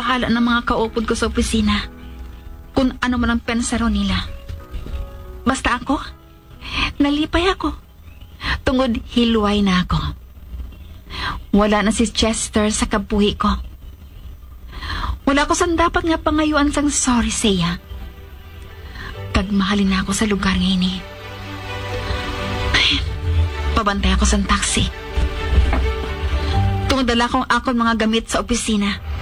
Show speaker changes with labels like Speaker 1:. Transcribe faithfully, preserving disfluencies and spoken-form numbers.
Speaker 1: bahala ng mga kaupod ko sa opisina kung ano man ang pensaro nila. Basta ako, nalipay ako. Tungod hilway na ako. Wala na si Chester sa kabuhi ko. Wala ko sang dapat nga pangayuan sang sorry siya. Kagmahalin na ako sa lugar ngayon eh. Pabantay ako sa taxi. Tungdala kong akong mga gamit sa opisina.